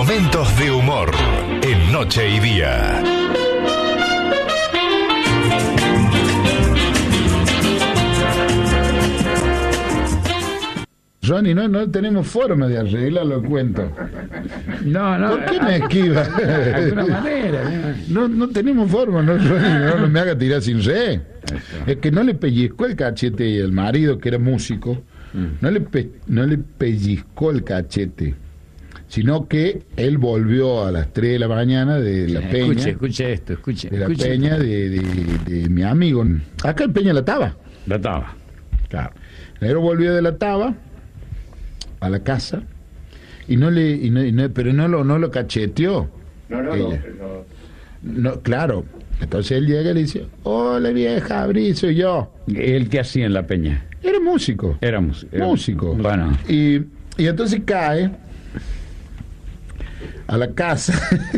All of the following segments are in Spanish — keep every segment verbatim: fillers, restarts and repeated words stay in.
Momentos de humor en Noche y Día. Johnny, no, no tenemos forma de arreglarlo, cuento. No, no. ¿Por qué me esquiva? De alguna manera. No, no tenemos forma, no, Johnny, no, no me haga tirar sin re. Es que no le pellizcó el cachete y el marido, que era músico, mm. no, le pe, no le pellizcó el cachete, sino que él volvió a las tres de la mañana de la sí, peña. Escuche, escuche esto, escuche. De la escuche. peña de, de, de mi amigo. Acá en Peña La Taba. La Taba. Claro. El negro volvió de La Taba a la casa y no le y no, y no, pero no lo no lo cacheteó. No, no, ella. no, no. Claro. Entonces él llega y le dice: hola vieja, abrí, soy yo. ¿Él qué hacía en la peña? Era músico. Era músico. Era músico. Bueno. Y, y entonces cae a la casa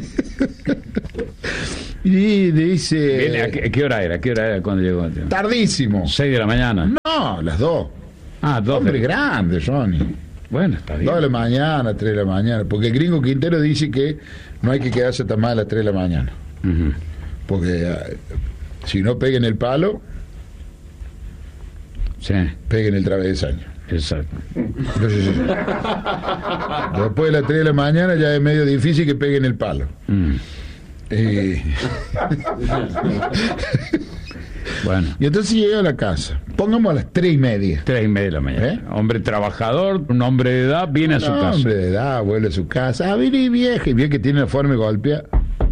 y dice: Viene, ¿a qué, qué hora era? ¿Qué hora era cuando llegó? Tardísimo. ¿Seis de la mañana? No, las dos. Ah, dos. Hombre grande, Johnny. Bueno, está bien. Dos de la mañana, tres de la mañana. Porque el gringo Quintero dice que no hay que quedarse tan mal a las tres de la mañana. Uh-huh. Porque uh, si no peguen el palo, sí, peguen el travesaño. Exacto. Entonces, después de las tres de la mañana ya es medio difícil que peguen el palo. Mm. Eh... Bueno. Y entonces llega a la casa. Pongamos a las tres y media. Tres y media de la mañana. ¿Eh? Hombre trabajador, un hombre de edad, viene a su no, casa. Hombre de edad, vuelve a su casa. Ah, viene vieja. Y ve que tiene la forma de golpear.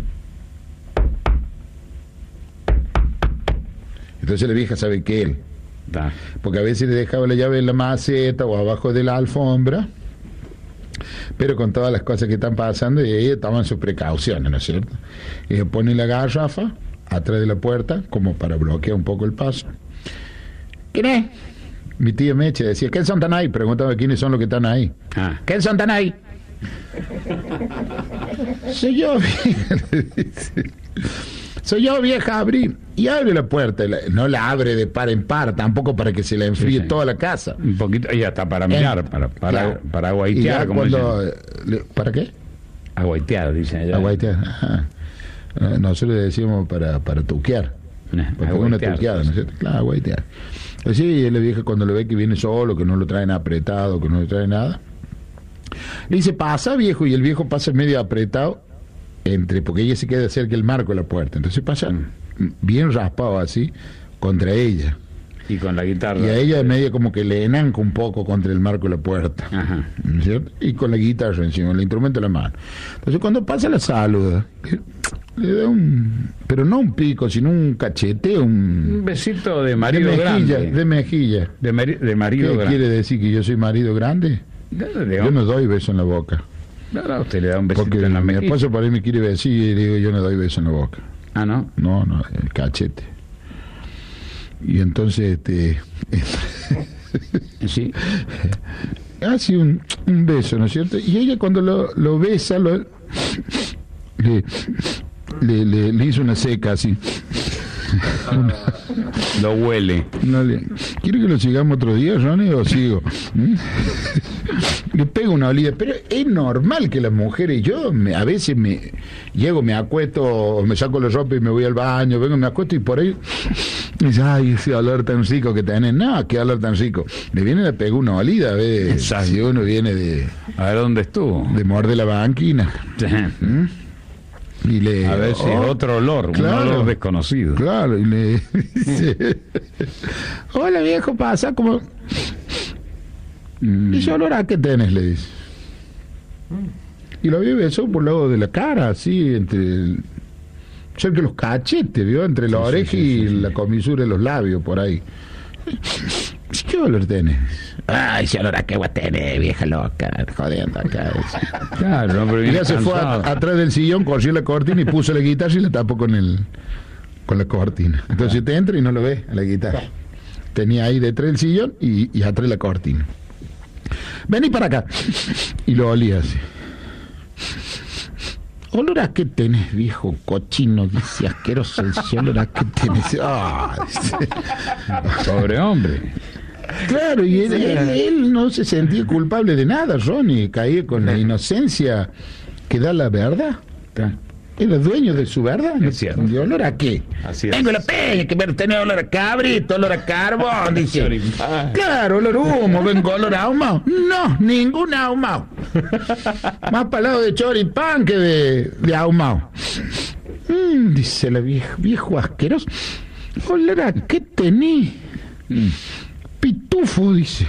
Entonces la vieja sabe que él. Da. Porque a veces le dejaba la llave en la maceta o abajo de la alfombra. Pero con todas las cosas que están pasando, y ella toma sus precauciones, ¿no es cierto? Ella pone la garrafa atrás de la puerta, como para bloquear un poco el paso. ¿Quién es? Mi tía Meche decía: ¿quiénes son tan ahí? Preguntaba quiénes son los que están ahí. Ah. ¿Quiénes son tan ahí? Soy yo, vieja, le dice. Soy yo, vieja, abrí. Y abre la puerta. No la abre de par en par, tampoco para que se la enfríe sí, sí. toda la casa. Un poquito, y hasta para mirar, en, para, para, claro. para aguaitear. Como cuando, ¿para qué? Aguaitear, dicen allá. Aguaitear, ajá. Nosotros le decíamos para, para tuquear. Porque es una tuqueada, ¿no es cierto? Claro, aguaitear. Así, y la vieja cuando le ve que viene solo, que no lo traen apretado, que no le trae nada, le dice: pasa, viejo. Y el viejo pasa medio apretado, entre porque ella se queda cerca del marco de la puerta. Entonces pasa bien raspado así, contra ella. Y con la guitarra. Y a ella medio como que le enanca un poco contra el marco de la puerta. Ajá. ¿No es cierto? Y con la guitarra encima, el instrumento en la mano. Entonces cuando pasa la saluda, le da un, pero no un pico, sino un cachete, un, un besito de marido de mejilla, grande. De mejilla. De, mari, de marido ¿Qué grande. quiere decir? ¿Que yo soy marido grande? No, no, yo no doy beso en la boca. No, no, usted le da un besito porque en la mejilla. Mi esposo por ahí me quiere besar y le digo: yo no doy beso en la boca. Ah, ¿no? No, no, el cachete. Y entonces este sí, hace un, un beso, ¿no es cierto? Y ella cuando lo, lo besa lo, le, le, le, le hizo una seca así. Una, lo huele. No le, ¿quiere que lo sigamos otro día, Ronnie, o sigo? ¿Mm? Le pego una olida, pero es normal que las mujeres, yo me, a veces me llego, me acuesto, me saco la ropa y me voy al baño, vengo, me acuesto y por ahí me dice: ay, ese olor tan rico que tenés. No, qué olor tan rico. Le viene a pegar una olida, a ver si uno viene de... A ver dónde estuvo. De morder la banquina. ¿Mm? Y le, a ver si oh, otro olor, claro, un olor desconocido. Claro, y le dice: hola viejo, pasa como... Mm. ¿Ese olor a qué tenés? Le dice. Y lo había besado por el lado de la cara, así, entre el, cerca de los cachetes, ¿vio? Entre la sí, oreja sí, sí, y sí, la comisura de los labios, por ahí. ¿Qué olor tenés? Ay, ese olor a qué vos tenés, vieja loca, jodiendo acá. Claro, no, pero y ya se fue a, atrás del sillón, corrió la cortina y puso la guitarra y la tapó con el con la cortina. Entonces te entra y no lo ves a la guitarra. Tenía ahí detrás del sillón y, y atrás la cortina. Vení para acá. Y lo olía así. ¿Olor a qué tenés, viejo cochino? Dice, asqueroso, ese olor a qué tenés. Oh, pobre hombre. Claro, y él, él, él no se sentía culpable de nada, Ronnie. Caía con la inocencia que da la verdad. Era dueño de su verdad. ¿De olor a qué? Así Vengo a la peña, que tenía olor a cabrito, olor a carbón, dice. Claro, olor a humo, vengo olor a ahumado. No, ningún ahumado. Más para el lado de choripán que de, de ahumado. Mm, dice la vieja, viejo asqueroso. Olor a qué tení. Mm. Pitufo, dice.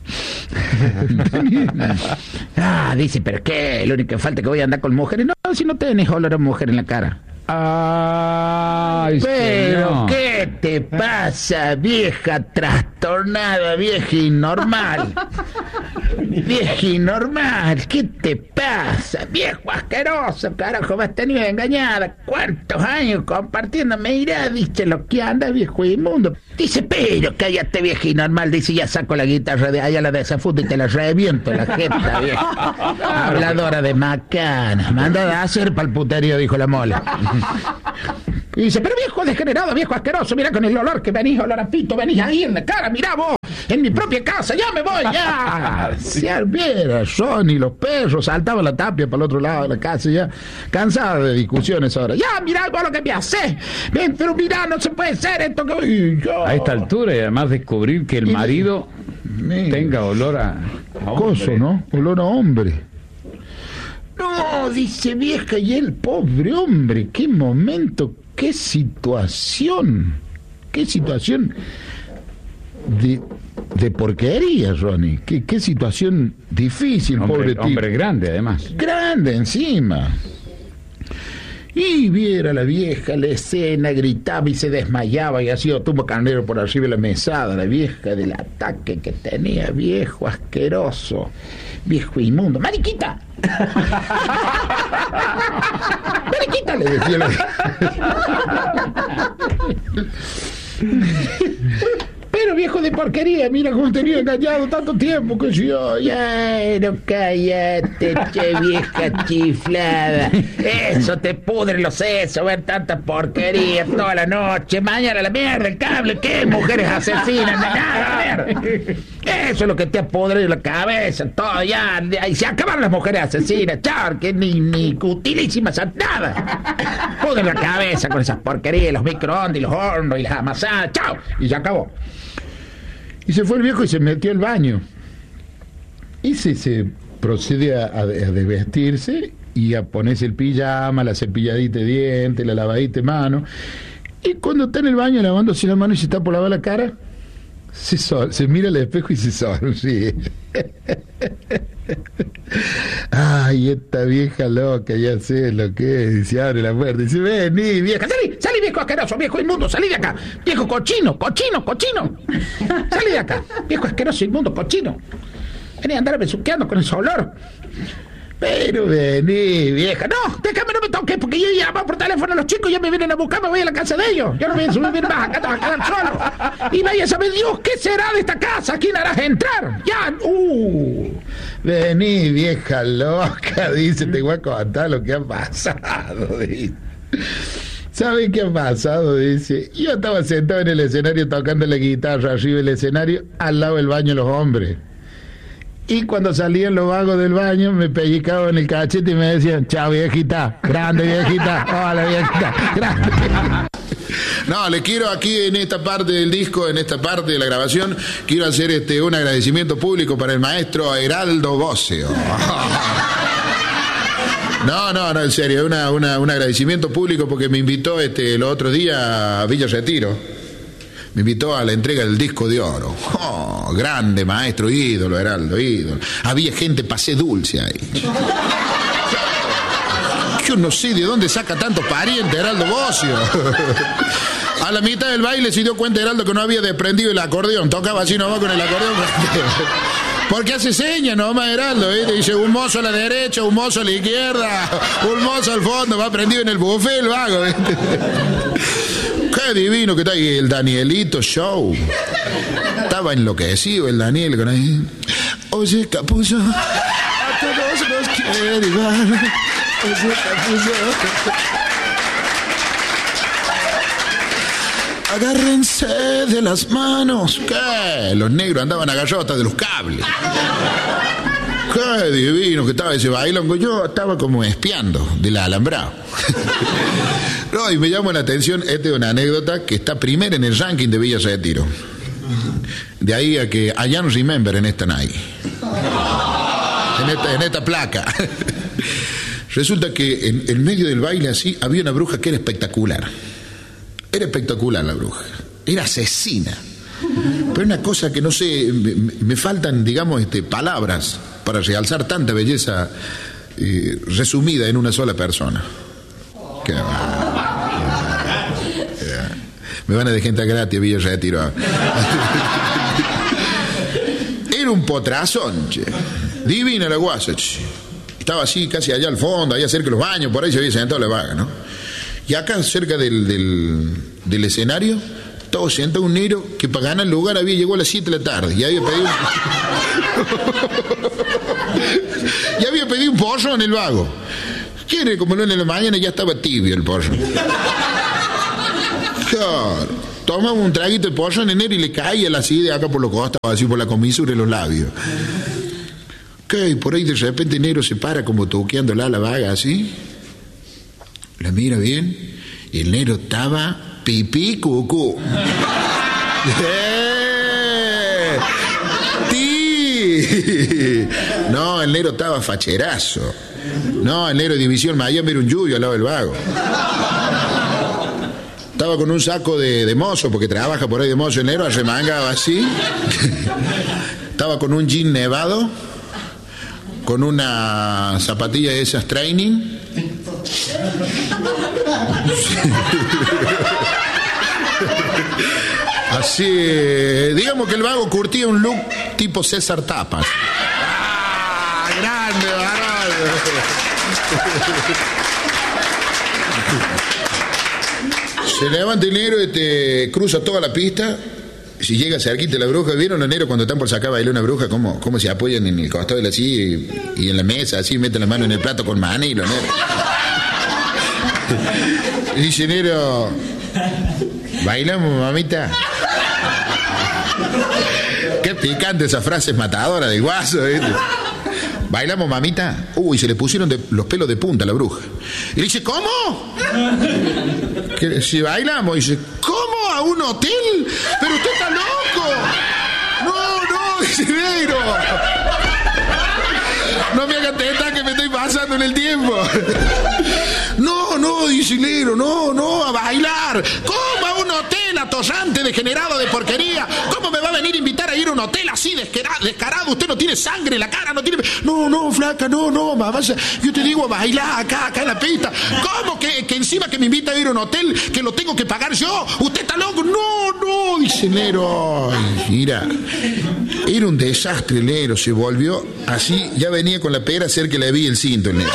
Ah, dice, ¿pero qué? Lo único que falta es que voy a andar con mujeres. No, si no tenés olor a mujer en la cara. Ay, pero señor. ¿qué te pasa, vieja trastornada, vieja normal? Vieja normal, ¿qué te pasa? Viejo asqueroso, carajo, me has tenido engañada. ¿Cuántos años compartiendo? Mira, dice lo que anda, viejo inmundo. Dice, pero cállate, vieja normal. Dice, ya saco la guitarra de allá, la desafundo y te la reviento la jeta, vieja. Habladora de macana. Manda a hacer pa'l puterío, dijo la mola. Y dice, pero viejo degenerado, viejo asqueroso, mira con el olor que venís, olor a pito, venís ahí en la cara, mirá vos, en mi propia casa, ya me voy, ya. Se alviera, Johnny, los perros, saltaban la tapia para el otro lado de la casa, ya, cansado de discusiones ahora. Ya, mirá vos lo que me haces, ven, pero mirá, no se puede ser esto que... Y yo... A esta altura, y además descubrir que el y... marido Mira. tenga olor a... a Coso, ¿no? Olor a hombre. No, dice vieja, y el pobre hombre, qué momento, qué situación, qué situación de, de porquería, Ronnie, qué, qué situación difícil, hombre, pobre tipo. Hombre grande, además. Grande encima. Y viera la vieja la escena, gritaba y se desmayaba y hacía tumbo carnero por arriba de la mesada, la vieja del ataque que tenía, viejo asqueroso, viejo inmundo. ¡Mariquita! ¡Mariquita! Le decía la... Pero viejo de porquería, mira cómo tenía engañado tanto tiempo que yo. Ya, no cállate, che vieja chiflada. Eso te pudre los sesos, ver tanta porquería toda la noche. Mañana la mierda, el cable, ¿qué? Mujeres asesinas, nada, a ver. Eso es lo que te ha podrido la cabeza, todo ya. Y se acabaron las mujeres asesinas, chao, que ni, ni utilísimas, nada. Pudre la cabeza con esas porquerías, los microondas y los hornos y las amasadas, chao. Y se acabó. Y se fue el viejo y se metió al baño. Y se, se procede a, a, a desvestirse y a ponerse el pijama, la cepilladita de dientes, la lavadita de mano. Y cuando está en el baño lavándose la mano y se está por lavar la cara, se, sol, se mira al espejo y se sonríe. Ay, esta vieja loca, ya sé lo que es. Y se abre la puerta y dice, vení, vieja, salí, salí, viejo asqueroso, viejo inmundo, salí de acá, viejo cochino, cochino, cochino, salí de acá, viejo asqueroso, inmundo, cochino. Vení a andarme besuqueando con ese olor. Pero vení, vieja. No, déjame, no me toques, porque yo llamo por teléfono a los chicos, ya me vienen a buscar, me voy a la casa de ellos. Yo no voy a subir más acá, te vas a quedar solo. Y vaya a saber Dios, ¿qué será de esta casa? ¿A quién harás entrar? Ya, uh. Vení, vieja loca, dice, te voy a contar lo que ha pasado, dice. ¿Sabe qué ha pasado? Dice, yo estaba sentado en el escenario tocando la guitarra arriba del escenario, al lado del baño de los hombres. Y cuando salían los vagos del baño, me pellizcaban en el cachete y me decían, chao viejita, grande viejita, hola viejita, grande. No, le quiero aquí en esta parte del disco, en esta parte de la grabación, quiero hacer este un agradecimiento público para el maestro Heraldo Bossio. No, no, no, en serio, una, una, un agradecimiento público porque me invitó este el otro día a Villa Retiro. Me invitó a la entrega del disco de oro. Oh, grande maestro, ídolo, Heraldo, ídolo. Había gente pasé dulce ahí. Yo no sé de dónde saca tantos parientes Heraldo Bossio. A la mitad del baile se dio cuenta Heraldo que no había desprendido el acordeón. Tocaba así nomás con el acordeón. Porque hace señas nomás Heraldo, ¿eh? Dice un mozo a la derecha, un mozo a la izquierda, un mozo al fondo, va prendido en el buffet el vago, ¿eh? Qué divino que está ahí el Danielito Show. Estaba enloquecido el Daniel con ahí. Oye, Capullo, a todos nos quiere igual. Oye, Capullo. Agárrense de las manos. ¿Qué? Los negros andaban agarrados hasta de los cables. Qué divino que estaba ese bailongo. Yo estaba como espiando del alambrado. No, y me llama la atención, esta es una anécdota que está primera en el ranking de Villa Retiro. De ahí a que I don't remember en esta night. En esta, en esta placa. Resulta que en, en medio del baile así había una bruja que era espectacular. Era espectacular la bruja. Era asesina. Pero una cosa que no sé, me, me faltan, digamos, este, palabras para realzar tanta belleza eh, resumida en una sola persona. Qué va, qué va. Me van a dejar entrar gratis, Villa Retiro. Era un potrazón, che. Divina la guasa, che. Estaba así, casi allá al fondo, allá cerca de los baños, por ahí se había sentado la vaga, ¿no? Y acá, cerca del, del, del escenario, todo sentado un negro que para ganar el lugar había llegado a las siete de la tarde y había pedido y había pedido un pollo en el vago. ¿Quién? Como no en la mañana ya estaba tibio el pollo. Claro. Tomaba un traguito de pollo en enero y le caía la silla de acá por los costados, así por la comisura de los labios. ¿Qué? Y por ahí de repente enero se para como toqueándola a la vaga así. La mira bien y el negro estaba pipí cucú. ¡Eh! ¡Tí! No, el negro estaba facherazo. No, el negro de División Miami era un yuyo al lado del vago. Estaba con un saco de, de mozo, porque trabaja por ahí de mozo el negro, arremangaba así. Estaba con un jean nevado, con una zapatilla de esas training. Así, digamos que el vago curtía un look tipo César Tapas. ¡Ah, grande, varón! Se levanta el negro, este, cruza toda la pista. Si llega cerquita de la bruja, ¿vieron los negros cuando están por sacar a bailar una bruja? ¿Cómo, cómo se apoyan en el costado de la silla y, y en la mesa, así, meten la mano en el plato con maní y los negros? Y dice negro, ¿bailamos, mamita? Qué picante esa frase matadora de guaso, ¿viste? ¿Bailamos, mamita? Uy, se le pusieron de, los pelos de punta a la bruja. Y le dice, ¿cómo? Que si bailamos, dice, ¿cómo? ¿A un hotel? ¡Pero usted está loco! No, no, dice negro. No me haga teta que me estoy pasando en el tiempo. No, no, dice negro, no, no, a bailar. ¿Cómo a un hotel atorrante, degenerado de porquería? ¿Cómo me va a venir a invitar a ir a un hotel así descarado? Usted no tiene sangre en la cara, no tiene... No, no, flaca, no, no, mamá. Yo te digo a bailar acá, acá en la pista. ¿Cómo que, que encima que me invita a ir a un hotel que lo tengo que pagar yo? ¿Usted está loco? No, no, dice negro. Ay, mira, era un desastre el negro, se volvió así, ya venía con la pera cerca que le vi el cinto el negro.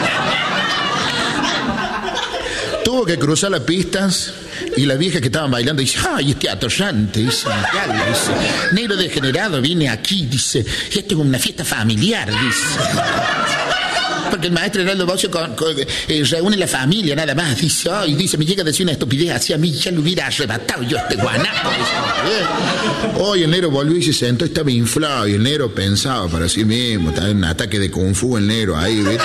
Tuvo que cruzar las pistas y las viejas que estaban bailando dice, ay, este atorrante, dice, dice, negro degenerado viene aquí, dice, esto es una fiesta familiar, dice. Porque el maestro Heraldo Bocio con, con, eh, reúne la familia nada más, dice, ay, dice, me llega a decir una estupidez así, a mí ya lo hubiera arrebatado yo este guanaco. Hoy el negro volvió y se sentó, estaba inflado, y el negro pensaba para sí mismo, estaba en un ataque de kung fu el negro ahí, ¿viste?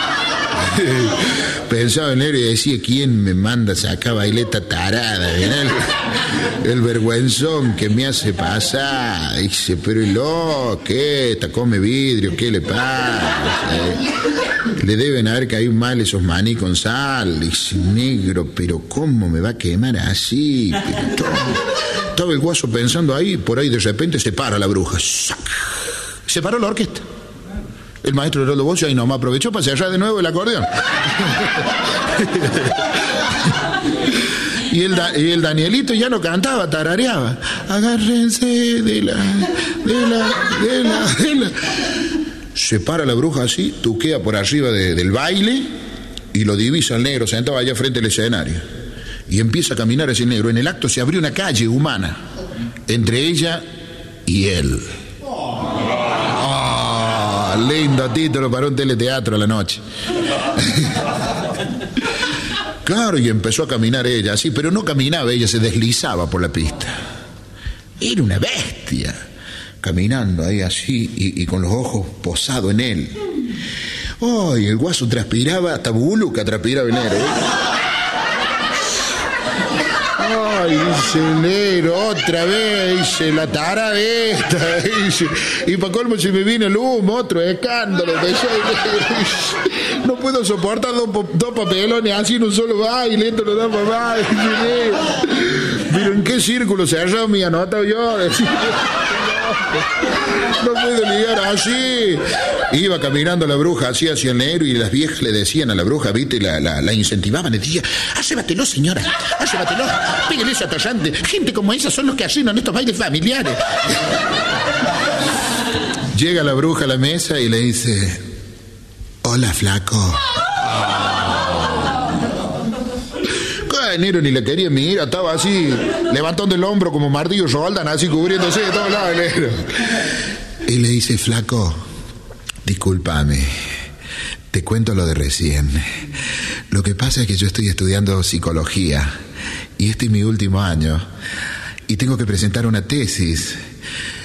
Pensaba en él y decía, ¿quién me manda a sacar baileta tarada? El, el vergüenzón que me hace pasar. Dice, pero ¿y lo? ¿Qué? ¿Está come vidrio? ¿Qué le pasa? Le deben haber caído mal esos maní con sal. Dice, negro, pero ¿cómo me va a quemar así? Pero todo... Estaba el guaso pensando ahí, por ahí de repente se para la bruja. Se paró la orquesta. El maestro Heraldo Bocio ahí nomás aprovechó para cerrar de nuevo el acordeón. y, el da, y el Danielito ya no cantaba, tarareaba. Agárrense de la, de la, de la, de la. Se para la bruja así, tuquea por arriba de, del baile y lo divisa el negro sentado allá frente al escenario. Y empieza a caminar ese negro. En el acto se abrió una calle humana entre ella y él. Lindo título para un teleteatro a la noche. Claro, y empezó a caminar ella así, pero no caminaba, ella se deslizaba por la pista. Era una bestia. caminando ahí así y, y con los ojos posados en él. ¡Ay! El guaso transpiraba, hasta Buluca transpiraba enero. ¿eh? ¡Ay! Dice enero, otra vez, dice la tara de esta. Dice, y para colmo se me vino el humo, otro escándalo. Dice, no puedo soportar dos, dos papelones así en un solo baile, esto lo da mamá. Pero ¿en qué círculo se ha mi anota yo? Decía, no puedo ligar así. Iba caminando la bruja así hacia el negro y las viejas le decían a la bruja, viste, la, la, la incentivaban, le decían, acébatelo señora, acébatelo, píguele ese atorrante, gente como esa son los que arruinan estos bailes familiares. Llega la bruja a la mesa y le dice, hola flaco. Enero ni le quería mirar, estaba así, levantando el hombro como martillo Roldan, así cubriéndose de todos lados, enero. Y le dice, flaco, discúlpame, te cuento lo de recién. Lo que pasa es que yo estoy estudiando psicología y este es mi último año y tengo que presentar una tesis.